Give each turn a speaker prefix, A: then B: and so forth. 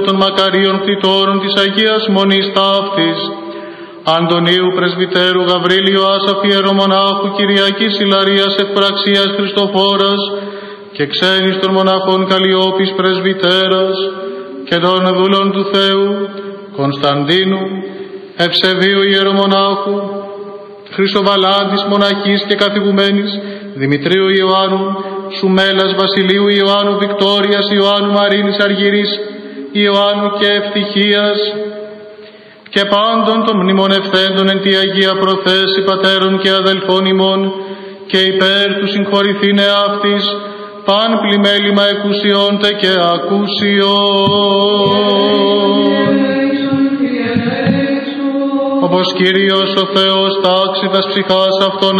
A: των μακαρίων κτητόρων της Αγίας Μονής ταύτης, Αντωνίου Πρεσβυτέρου, Γαβρίλιο Άσαφ Ιερομονάχου, Κυριακής Ιλαρίας Ευπραξίας Χριστοφόρας και ξένης των μοναχών Καλλιόπης Πρεσβυτέρας και των δούλων του Θεού, Κωνσταντίνου, Ευσεβίου Ιερομονάχου, Χρυσοβαλάντης Μοναχής και καθηγουμένης, Δημητρίου Ιωάννου, Σουμέλας Βασιλείου Ιωάννου, Βικτόριας Ιωάννου, Μαρίνης Αργυρής Ιωάννου και Ευτυχίας και πάντων των μνημονευθέντων εν τη Αγία Προθέση πατέρων και αδελφών ημών και υπέρ του συγχωρηθήνε αυτής παν πλημέλημα εκουσιόντε και ακούσιον. Όπως Κύριος ο Θεός τάξει τας ψυχάς αυτών